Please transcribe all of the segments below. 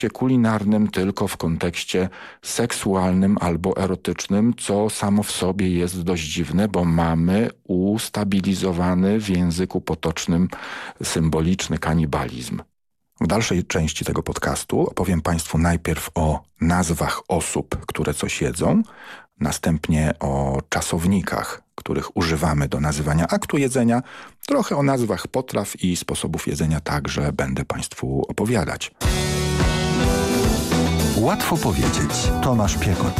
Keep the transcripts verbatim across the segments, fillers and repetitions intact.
kulinarnym tylko w kontekście seksualnym albo erotycznym, co samo w sobie jest dość dziwne, bo mamy ustabilizowany w języku potocznym symboliczny kanibalizm. W dalszej części tego podcastu opowiem Państwu najpierw o nazwach osób, które coś jedzą, następnie o czasownikach, których używamy do nazywania aktu jedzenia, trochę o nazwach potraw i sposobów jedzenia także będę Państwu opowiadać. Łatwo powiedzieć. Tomasz Piekot.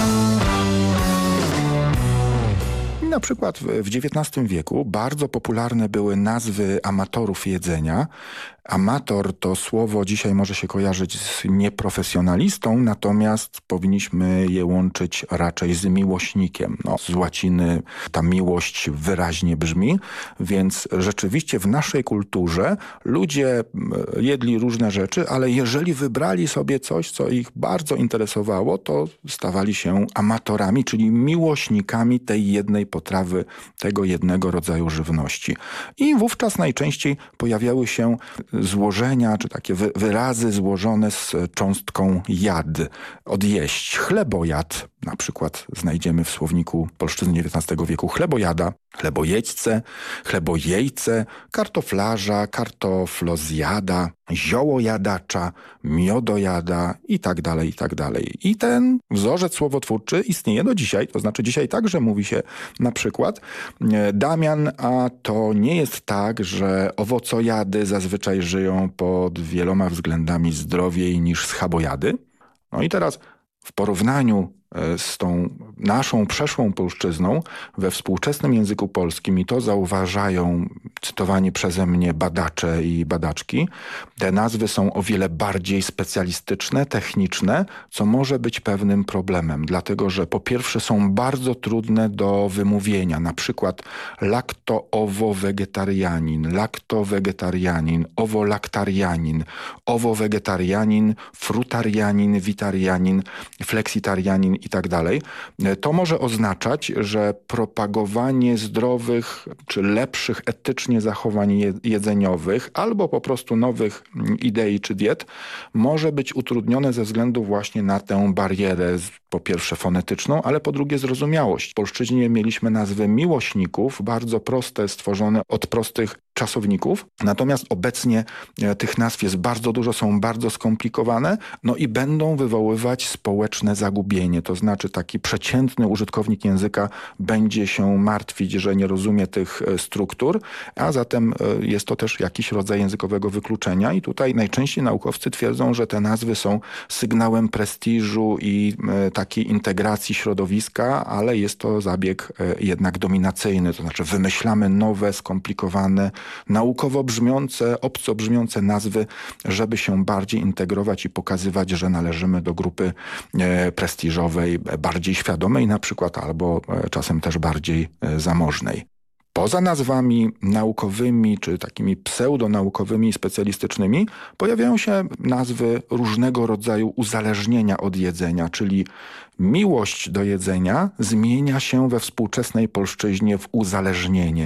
Na przykład w dziewiętnastym wieku bardzo popularne były nazwy amatorów jedzenia. Amator to słowo dzisiaj może się kojarzyć z nieprofesjonalistą, natomiast powinniśmy je łączyć raczej z miłośnikiem. No, z łaciny ta miłość wyraźnie brzmi, więc rzeczywiście w naszej kulturze ludzie jedli różne rzeczy, ale jeżeli wybrali sobie coś, co ich bardzo interesowało, to stawali się amatorami, czyli miłośnikami tej jednej potrawy, tego jednego rodzaju żywności. I wówczas najczęściej pojawiały się złożenia, czy takie wyrazy złożone z cząstką jad, odjeść. Chlebojad, na przykład znajdziemy w słowniku polszczyzny dziewiętnastego wieku chlebojada, chlebojeźdźce, chlebojejce, kartoflarza, kartoflozjada, ziołojadacza, miodojada i tak dalej, i tak dalej. I ten wzorzec słowotwórczy istnieje do dzisiaj, to znaczy dzisiaj także mówi się na przykład Damian, a to nie jest tak, że owocojady zazwyczaj żyją pod wieloma względami zdrowiej niż schabojady. No i teraz w porównaniu z tą naszą przeszłą polszczyzną we współczesnym języku polskim, i to zauważają cytowani przeze mnie badacze i badaczki, te nazwy są o wiele bardziej specjalistyczne, techniczne, co może być pewnym problemem, dlatego że po pierwsze są bardzo trudne do wymówienia, na przykład lakto-owo-wegetarianin, lakto-wegetarianin, owo-laktarianin, owo-wegetarianin, frutarianin, witarianin, fleksitarianin i tak dalej. To może oznaczać, że propagowanie zdrowych czy lepszych etycznie zachowań jedzeniowych albo po prostu nowych idei czy diet może być utrudnione ze względu właśnie na tę barierę, po pierwsze fonetyczną, ale po drugie zrozumiałość. W polszczyźnie mieliśmy nazwy miłośników, bardzo proste, stworzone od prostych czasowników, natomiast obecnie tych nazw jest bardzo dużo, są bardzo skomplikowane, no i będą wywoływać społeczne zagubienie. To znaczy taki przeciętny użytkownik języka będzie się martwić, że nie rozumie tych struktur, a zatem jest to też jakiś rodzaj językowego wykluczenia i tutaj najczęściej naukowcy twierdzą, że te nazwy są sygnałem prestiżu i takiej integracji środowiska, ale jest to zabieg jednak dominacyjny, to znaczy wymyślamy nowe, skomplikowane, naukowo brzmiące, obco brzmiące nazwy, żeby się bardziej integrować i pokazywać, że należymy do grupy e, prestiżowej, bardziej świadomej na przykład, albo e, czasem też bardziej e, zamożnej. Poza nazwami naukowymi, czy takimi pseudonaukowymi i specjalistycznymi, pojawiają się nazwy różnego rodzaju uzależnienia od jedzenia, czyli miłość do jedzenia zmienia się we współczesnej polszczyźnie w uzależnienie.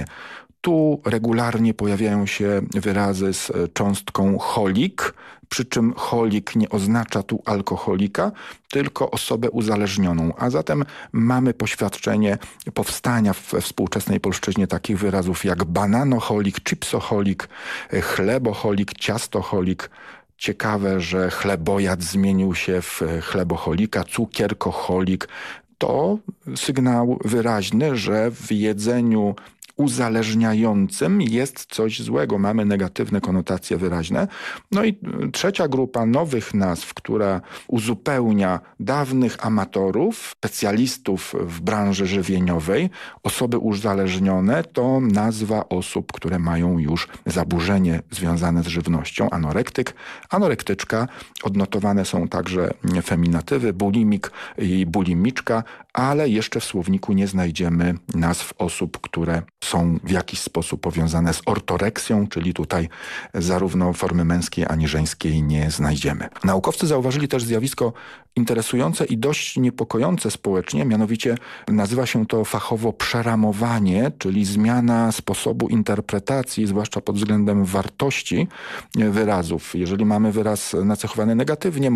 Tu regularnie pojawiają się wyrazy z cząstką cholik, przy czym cholik nie oznacza tu alkoholika, tylko osobę uzależnioną. A zatem mamy poświadczenie powstania we współczesnej polszczyźnie takich wyrazów jak bananocholik, chipsocholik, chlebocholik, ciastocholik. Ciekawe, że chlebojad zmienił się w chlebocholika, cukierkocholik. To sygnał wyraźny, że w jedzeniu uzależniającym jest coś złego. Mamy negatywne konotacje wyraźne. No i trzecia grupa nowych nazw, która uzupełnia dawnych amatorów, specjalistów w branży żywieniowej, osoby uzależnione, to nazwa osób, które mają już zaburzenie związane z żywnością. Anorektyk, anorektyczka, odnotowane są także feminatywy, bulimik i bulimiczka, ale jeszcze w słowniku nie znajdziemy nazw osób, które są w jakiś sposób powiązane z ortoreksją, czyli tutaj zarówno formy męskiej, ani żeńskiej nie znajdziemy. Naukowcy zauważyli też zjawisko interesujące i dość niepokojące społecznie, mianowicie nazywa się to fachowo przeramowanie, czyli zmiana sposobu interpretacji, zwłaszcza pod względem wartości wyrazów. Jeżeli mamy wyraz nacechowany negatywnie,